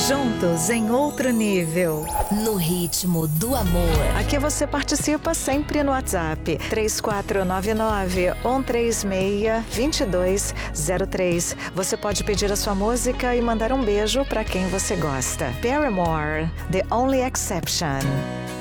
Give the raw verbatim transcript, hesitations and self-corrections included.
Juntos em outro nível. No ritmo do amor. Aqui você participa sempre no WhatsApp. três quatro nove nove, um três seis, dois dois zero três. Você pode pedir a sua música e mandar um beijo para quem você gosta. Paramore, The Only Exception.